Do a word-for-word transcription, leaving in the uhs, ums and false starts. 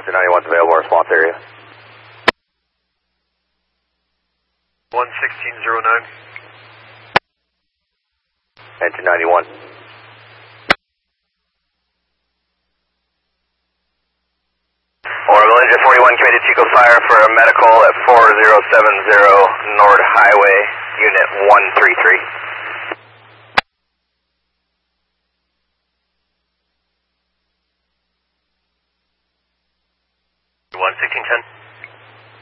Engine ninety-one's available response area. one sixteen zero nine. Engine ninety-one. Orbital Engine forty-one committed Chico Fire for a medical at four zero seven zero Nord Highway, Unit one three three. one sixteen ten.